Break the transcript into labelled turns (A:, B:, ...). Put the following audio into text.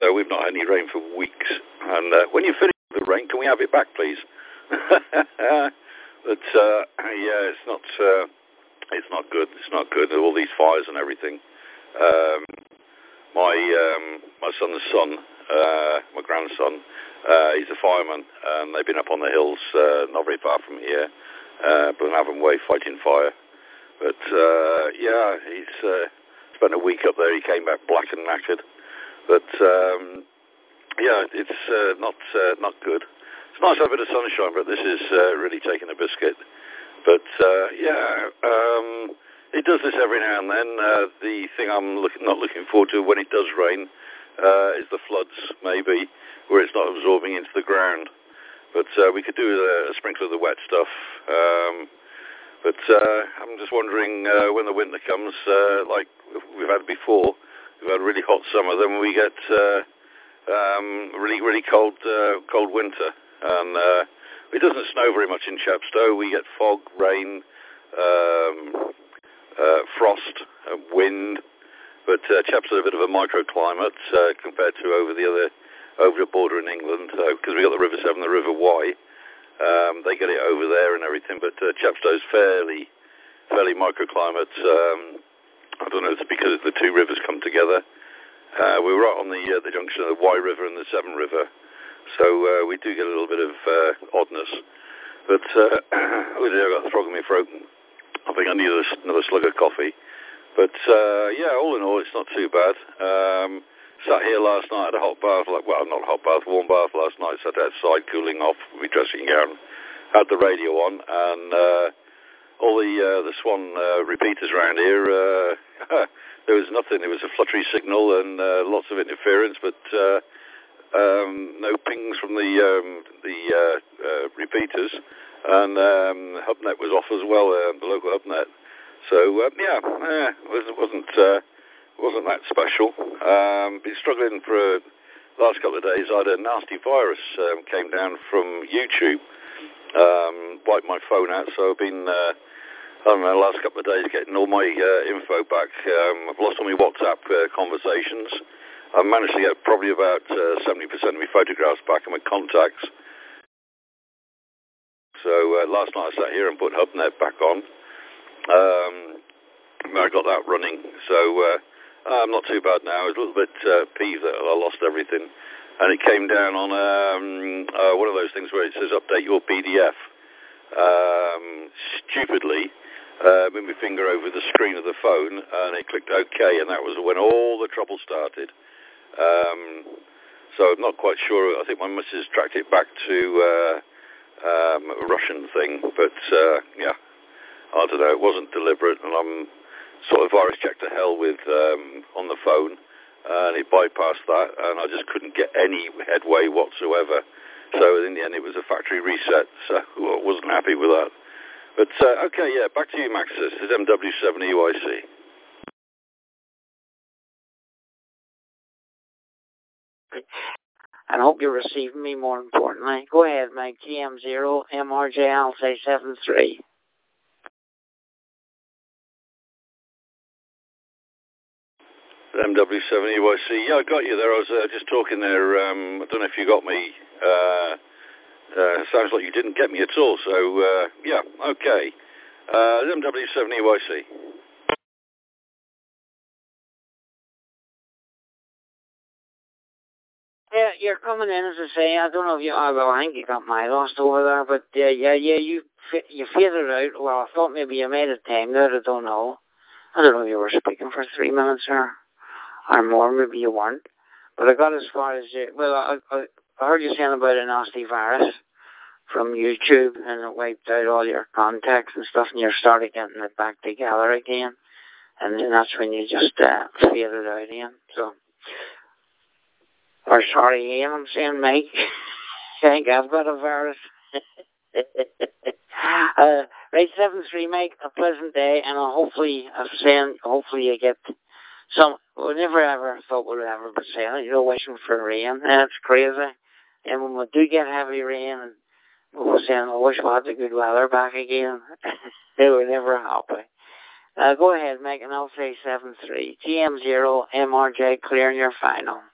A: we've not had any rain for weeks. And when you finish the rain, can we have it back, please? But yeah, it's not good. It's not good. All these fires and everything. My son's son, my grandson, he's a fireman, and they've been up on the hills, not very far from here, Bunavon Way, fighting fire. But yeah, he's spent a week up there. He came back black and knackered. But yeah, it's not good. It's nice to have a bit of sunshine, but this is really taking a biscuit. But yeah, it does this every now and then. The thing I'm not looking forward to when it does rain is the floods, maybe, where it's not absorbing into the ground. But we could do a sprinkle of the wet stuff. But I'm just wondering when the winter comes, like we've had before, we've had a really hot summer, then we get really cold winter. And it doesn't snow very much in Chepstow. We get fog, rain, frost, wind. But Chepstow's a bit of a microclimate compared to over the border in England, because we got the River Severn, the River Wye. They get it over there and everything, but Chepstow's fairly microclimate. I don't know if it's because the two rivers come together. We were right on the junction of the Wye River and the Severn River, so we do get a little bit of oddness. But oh dear, I got a frog in my throat. I think I need another slug of coffee. But yeah, all in all, it's not too bad. Sat here last night at a hot bath, not hot bath, warm bath last night, sat outside cooling off with my dressing gown, had the radio on, and all the Swan repeaters around here, there was nothing. It was a fluttery signal and lots of interference, but no pings from the repeaters, and HubNet was off as well, the local HubNet. So yeah, it wasn't that special. Been struggling for the last couple of days. I had a nasty virus came down from YouTube, wiped my phone out. So I've been, I don't know, the last couple of days getting all my info back. I've lost all my WhatsApp conversations. I managed to get probably about 70% of my photographs back and my contacts. So last night I sat here and put HubNet back on. I got that running. So I'm not too bad now. I was a little bit peeved that I lost everything. And it came down on one of those things where it says update your PDF. Stupidly, moved my finger over the screen of the phone and it clicked OK, and that was when all the trouble started. So I'm not quite sure. I think my missus tracked it back to a Russian thing, but yeah, I don't know. It wasn't deliberate, and I'm sort of virus checked to hell with on the phone, and it bypassed that, and I just couldn't get any headway whatsoever. So in the end, it was a factory reset, so I wasn't happy with that. But okay, yeah, back to you, Max. This is MW7EYC.
B: And I hope you're receiving me, more importantly. Go ahead, Mike. GM0, MRJ Alpha 73.
A: MW7EYC. Yeah, I got you there. I was just talking there. I don't know if you got me. Sounds like you didn't get me at all. So, yeah, okay. MW7EYC.
B: Yeah, you're coming in, as I say. I don't know if you... well, I think you got my lost over there, but yeah, you faded out. Well, I thought maybe you made it timed out. I don't know. I don't know if you were speaking for 3 minutes or more. Maybe you weren't. But I got as far as... well, I heard you saying about a nasty virus from YouTube, and it wiped out all your contacts and stuff, and you started getting it back together again. And then that's when you just faded out again. So... or sorry, Ian, I'm saying Mike. I think I've got a virus. Right, 7-3, Mike, a pleasant day, and hopefully you get some... we never ever thought we'd ever be saying, wishing for rain, and it's crazy. And when we do get heavy rain, and we were saying, I wish we had the good weather back again. We're never happy. Go ahead, Mike, and I'll say 7-3. GM0, MRJ, clearing your final.